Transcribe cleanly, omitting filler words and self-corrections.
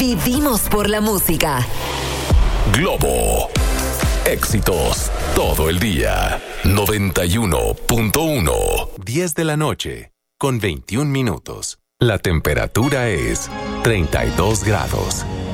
Vivimos por la música. Globo. Éxitos todo el día. 91.1. 10 de la noche, con 21 minutos. La temperatura es 32 grados.